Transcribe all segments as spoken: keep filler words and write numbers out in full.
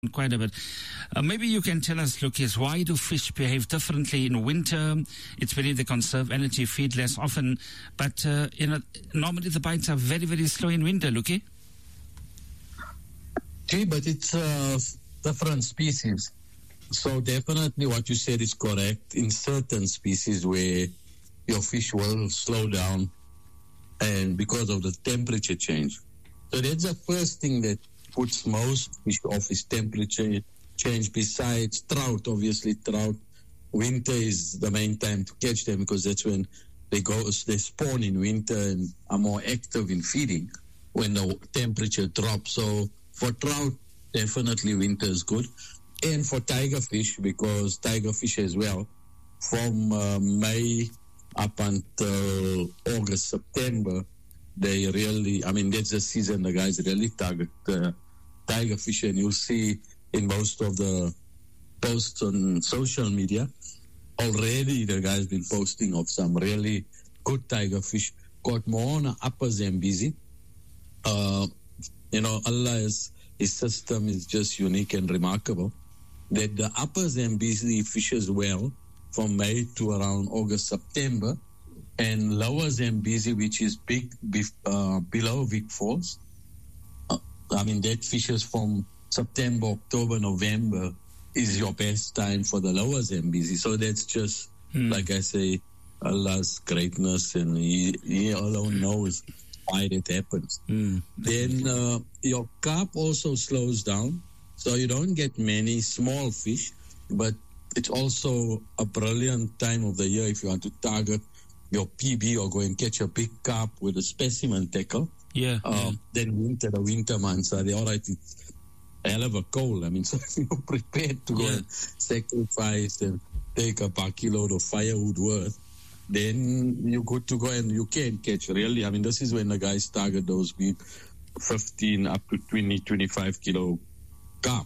quite a bit. Uh, maybe you can tell us, Lucas, why do fish behave differently in winter? It's believed they conserve energy, feed less often, but uh, you know, normally the bites are very, very slow in winter, Luki. Okay, but it's uh, different species. So definitely what you said is correct. In certain species where your fish will slow down and because of the temperature change. So that's the first thing that puts most fish off is temperature change. Besides trout, obviously trout, winter is the main time to catch them because that's when they go, they spawn in winter and are more active in feeding when the temperature drops. So for trout, definitely winter is good. And for tiger fish, because tiger fish as well, from uh, May up until August, September, they really, I mean, that's the season the guys really target uh, tiger fish. And you'll see in most of the posts on social media, already the guys been posting of some really good tiger fish caught more on the upper Zambezi. Uh, you know, Allah is, his system is just unique and remarkable. That the upper Zambezi fishes well from May to around August, September, and lower Zambezi, which is big uh, below Vic Falls, uh, I mean, that fishes from September, October, November is your best time for the lower Zambezi. So that's just, hmm. like I say, Allah's greatness, and He, he alone knows why that happens. Hmm. Then uh, your carp also slows down. So you don't get many small fish, but it's also a brilliant time of the year if you want to target your P B or go and catch a big carp with a specimen tackle. Yeah. Uh, yeah. Then winter, the winter months are all right. It's a hell of a cold. I mean, so you're prepared to go yeah. and sacrifice and take a bucket load of firewood worth. Then you're good to go and you can catch really. I mean, this is when the guys target those big fifteen up to twenty, twenty-five kilo carp.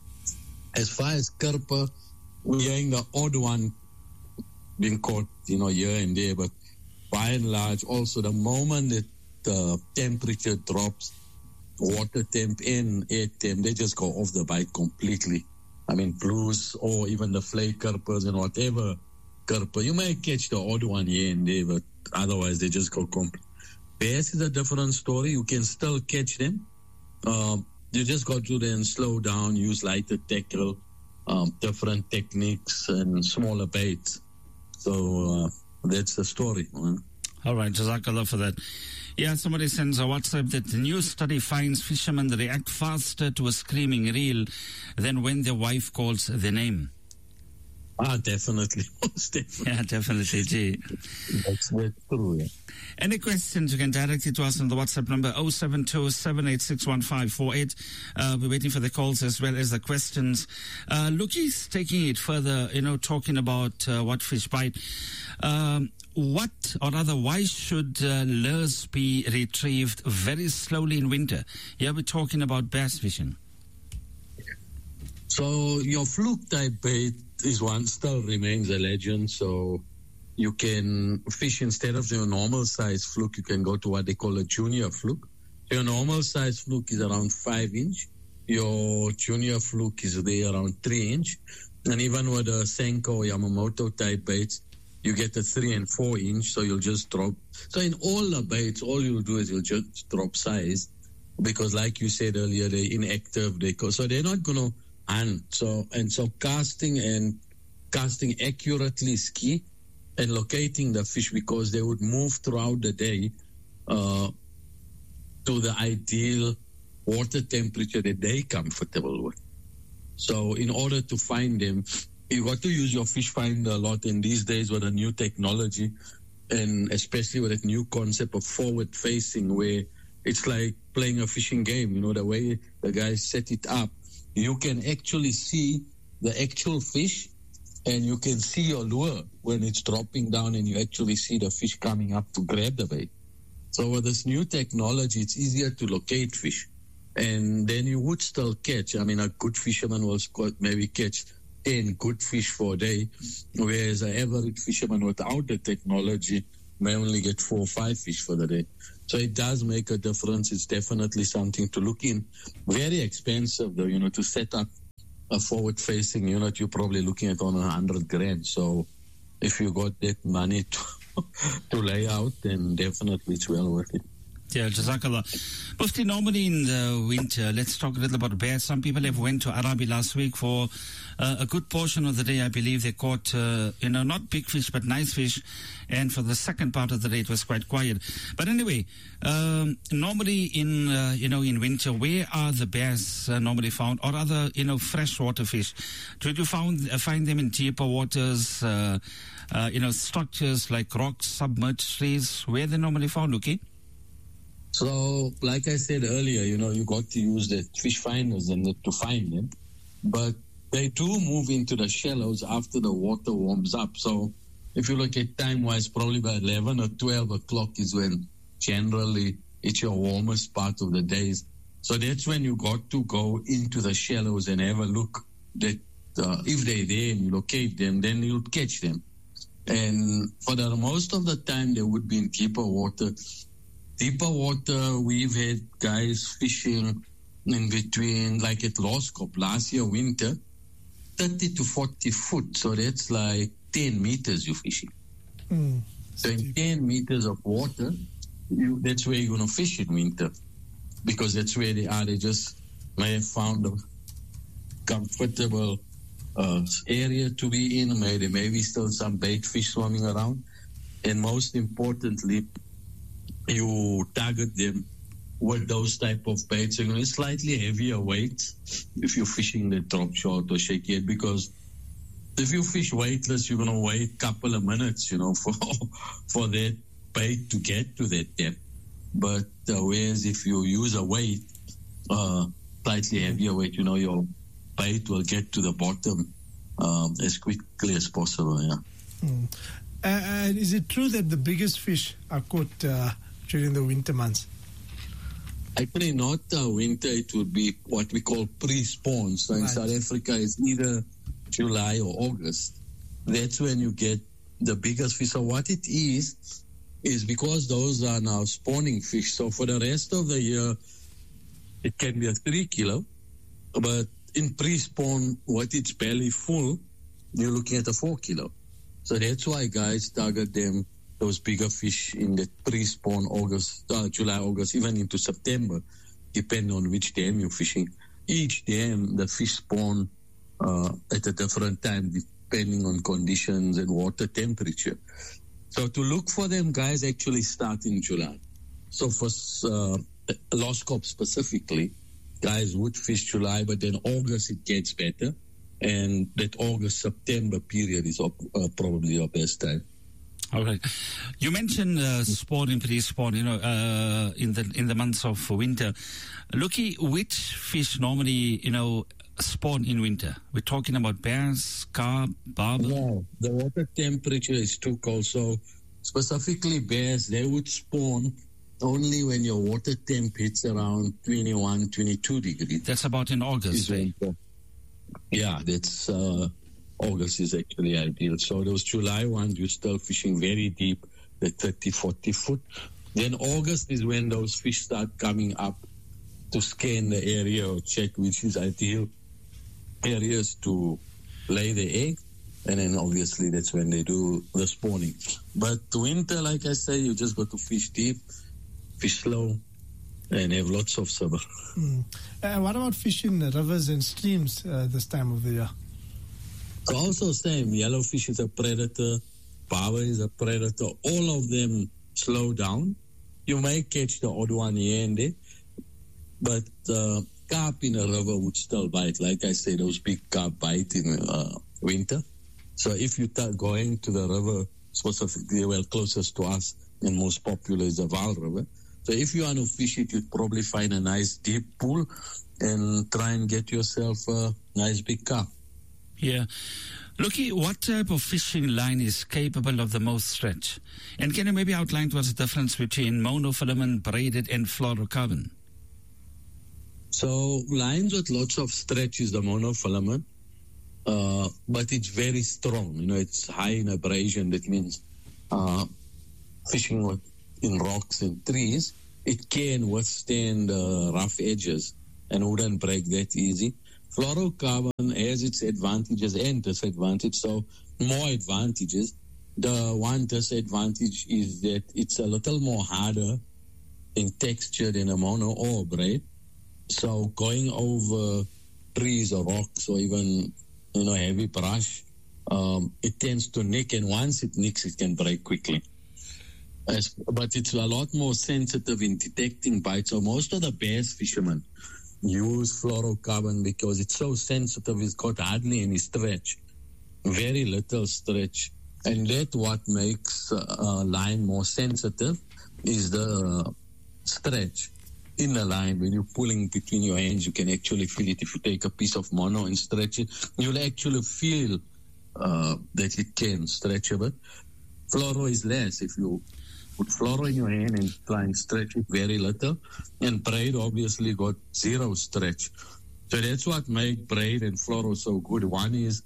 As far as karpa, we're hearing the odd one being caught, you know, here and there, but by and large, also the moment that the temperature drops, water temp and air temp, they just go off the bite completely. I mean, blues or even the flake karpas and whatever karpa, you may catch the odd one here and there, but otherwise they just go complete. Bass is a different story. You can still catch them. Um, You just got to then slow down, use lighter tackle, um, different techniques and smaller baits. So uh, that's the story. Man. All right, Jazakallah for that. Yeah, somebody sends a WhatsApp that the new study finds fishermen react faster to a screaming reel than when their wife calls their name. Ah, definitely. Most definitely. Yeah, definitely. Gee. That's, that's true, yeah. Any questions, you can direct it to us on the WhatsApp number oh seven two, seven eight six, one five four eight. Uh, we're waiting for the calls as well as the questions. Uh, Luki's taking it further, you know, talking about uh, what fish bite. Um, what, or rather, why should uh, lures be retrieved very slowly in winter? Here we're talking about bass fishing. So your fluke type bait is one, still remains a legend. So you can fish instead of your normal size fluke, you can go to what they call a junior fluke. So your normal size fluke is around five inch. Your junior fluke is there around three inch. And even with a Senko or Yamamoto type baits, you get a three and four inch. So you'll just drop. So in all the baits, all you'll do is you'll just drop size because like you said earlier, they're inactive. They go, so they're not going to hunt. So, and so casting and casting accurately is key. And locating the fish because they would move throughout the day uh, to the ideal water temperature that they're comfortable with. So in order to find them, you got to use your fish finder a lot. And these days with the new technology and especially with that new concept of forward facing where it's like playing a fishing game, you know, the way the guys set it up, you can actually see the actual fish and you can see your lure when it's dropping down and you actually see the fish coming up to grab the bait. So with this new technology, it's easier to locate fish. And then you would still catch. I mean, a good fisherman will maybe catch ten good fish for a day, whereas an average fisherman without the technology may only get four or five fish for the day. So it does make a difference. It's definitely something to look in. Very expensive though, you know, to set up a forward-facing unit, you're probably looking at on a hundred grand. So if you got that money to, to lay out, then definitely it's well worth it. Yeah, Jazakallah. Mufti, normally in the winter, let's talk a little about bears. Some people have went to Arabi last week for uh, a good portion of the day. I believe they caught, uh, you know, not big fish, but nice fish. And for the second part of the day, it was quite quiet. But anyway, um, normally in, uh, you know, in winter, where are the bears uh, normally found, or other, you know, freshwater fish? Did you found, uh, find them in deeper waters, uh, uh, you know, structures like rocks, submerged trees? Where are they normally found, okay? So, like I said earlier, you know, you got to use the fish finders and to find them. But they do move into the shallows after the water warms up. So, if you look at time-wise, probably by eleven or twelve o'clock is when generally it's your warmest part of the days. So, that's when you got to go into the shallows and have a look that uh, if they're there and you locate them, then you'll catch them. And for the most of the time, they would be in deeper water. Deeper water, we've had guys fishing in between, like at Loskop last year, winter, thirty to forty foot. So that's like ten meters you're fishing. Mm, so in ten meters of water, you, that's where you're going to fish in winter. Because that's where they are. They just may have found a comfortable uh, area to be in. Maybe there may be still some bait fish swimming around. And most importantly, you target them with those type of baits. You're going to slightly heavier weights if you're fishing the drop shot or shakehead, because if you fish weightless, you're going to wait a couple of minutes, you know, for for that bait to get to that depth. But uh, whereas if you use a weight, uh, slightly heavier weight, you know, your bait will get to the bottom um, as quickly as possible, yeah. Mm. Uh, and is it true that the biggest fish are caught uh, during the winter months? Actually, not uh, winter. It would be what we call pre-spawn. So in right. South Africa, it's either July or August. That's when you get the biggest fish. So what it is, is because those are now spawning fish. So for the rest of the year, it can be a three kilo. But in pre-spawn, what it's barely full, you're looking at a four kilo. So that's why guys target them, those bigger fish in the pre-spawn August, uh, July, August, even into September, depending on which dam you're fishing. Each dam, the fish spawn uh, at a different time, depending on conditions and water temperature. So to look for them, guys actually start in July. So for uh, Loskop specifically, guys would fish July, but then August it gets better. And that August-September period is up, uh, probably your best time. All right. You mentioned uh, spawn and pre-spawn, you know, uh, in the in the months of winter. Lucky, which fish normally, you know, spawn in winter? We're talking about bears, carp, barber? No, the water temperature is too cold. So specifically bears, they would spawn only when your water temp hits around twenty-one, twenty-two degrees. That's about in August, right? Yeah, that's uh, August is actually ideal. So those July ones, you're still fishing very deep, the thirty, forty foot. Then August is when those fish start coming up to scan the area or check which is ideal areas to lay the egg. And then obviously that's when they do the spawning. But winter, like I say, you just got to fish deep, fish slow, and have lots of sabr. Mm. Uh, what about fishing rivers and streams uh, this time of the year? So also same, yellowfish is a predator, barber is a predator. All of them slow down. You may catch the odd one here and there, but uh, carp in a river would still bite. Like I say, those big carp bite in uh, winter. So if you start going to the river, specifically well closest to us and most popular is the Vaal River. So if you want to fish it, you'd probably find a nice deep pool and try and get yourself a nice big carp. Yeah. Looky, what type of fishing line is capable of the most stretch? And can you maybe outline what's the difference between monofilament, braided, and fluorocarbon? So lines with lots of stretch is the monofilament, uh, but it's very strong. You know, it's high in abrasion. That means uh, fishing with in rocks and trees, it can withstand uh, rough edges and wouldn't break that easy. Fluorocarbon has its advantages and disadvantages. So more advantages. The one disadvantage is that it's a little more harder in texture than a mono or braid. So going over trees or rocks or even, you know, heavy brush, um, it tends to nick, and once it nicks, it can break quickly. As, but it's a lot more sensitive in detecting bites. So most of the bass fishermen use fluorocarbon because it's so sensitive. It's got hardly any stretch, very little stretch. And that what makes uh, a line more sensitive is the uh, stretch in the line. When you're pulling between your hands, you can actually feel it. If you take a piece of mono and stretch it, you'll actually feel uh, that it can stretch a bit. Fluoro is less. If you put fluoro in your hand and try and stretch it very little, and braid obviously got zero stretch. So that's what makes braid and fluoro so good. One is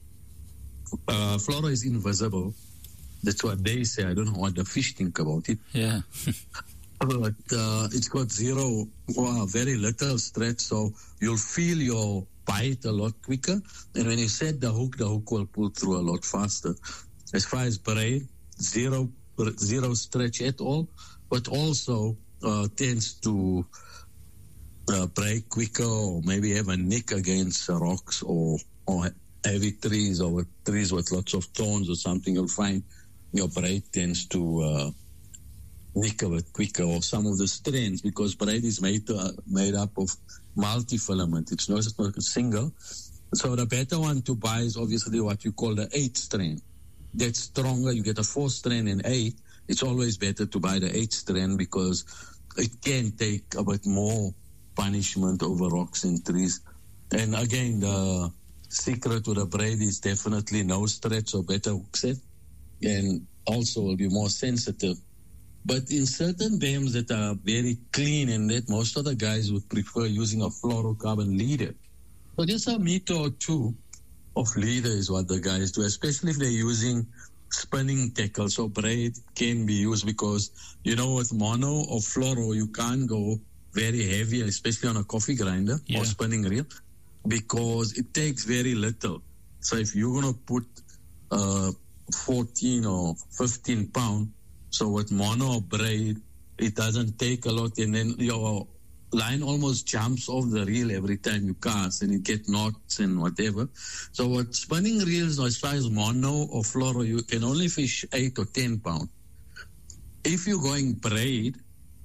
Uh, fluoro is invisible. That's what they say. I don't know what the fish think about it. Yeah. But uh, it's got zero, well, very little stretch, so you'll feel your bite a lot quicker. And when you set the hook, the hook will pull through a lot faster. As far as braid, zero, zero stretch at all, but also uh, tends to uh, break quicker, or maybe have a nick against uh, rocks or or heavy trees, or with trees with lots of thorns or something. You'll find your braid tends to uh, nick a bit quicker, or some of the strands, because braid is made uh, made up of multi-filament. It's not just not a single. So the better one to buy is obviously what you call the eight strand. That's stronger. You get a four strand and eight. It's always better to buy the eight strand because it can take a bit more punishment over rocks and trees. And again, the secret to the braid is definitely no stretch or better hook set, and also will be more sensitive. But in certain dams that are very clean, and that most of the guys would prefer using a fluorocarbon leader. So just a meter or two of leader is what the guys do, especially if they're using spinning tackle. So braid can be used because, you know, with mono or fluoro, you can't go very heavy, especially on a coffee grinder yeah. or spinning reel, because it takes very little. So if you're going to put uh, fourteen or fifteen pound, so with mono or braid, it doesn't take a lot, and then your line almost jumps off the reel every time you cast, and you get knots and whatever. So with spinning reels, as far as mono or fluoro, you can only fish eight or ten pound. If you're going braid,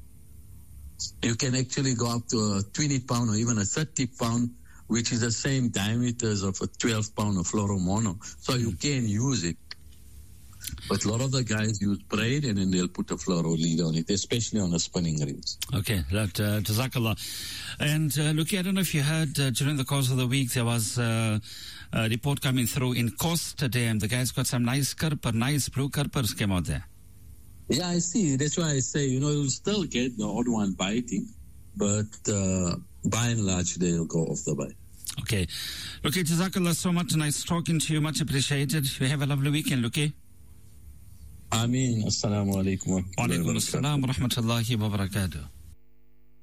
you can actually go up to a twenty pound or even a thirty pound, which is the same diameters of a twelve pound of fluoro mono. So you can use it. But a lot of the guys use braid, and then they'll put a fluoro lead on it, especially on the spinning reels. Okay, that, uh, Jazakallah. And uh, look, I don't know if you heard uh, during the course of the week, there was uh, a report coming through in Costa Dam. The guys got some nice kerper, nice blue kerpers came out there. Yeah, I see. That's why I say, you know, you'll still get the odd one biting, but uh, by and large, they'll go off the bite. Okay. Luki, Jazakallah so much. Nice talking to you. Much appreciated. You have a lovely weekend, Luki. Ameen. Assalamu alaikum. Wa alaikum assalam wa rahmatullahi wa barakatuh.